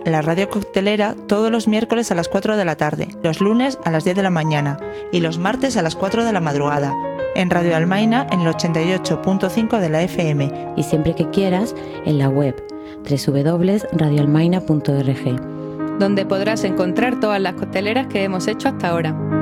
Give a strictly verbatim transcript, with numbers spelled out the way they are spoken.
la radio coctelera todos los miércoles a las cuatro de la tarde, los lunes a las diez de la mañana y los martes a las cuatro de la madrugada. En Radio Almaina en el ochenta y ocho punto cinco de la F M. Y siempre que quieras, en la web doble u doble u doble u punto radio almaina punto org, donde podrás encontrar todas las cocteleras que hemos hecho hasta ahora.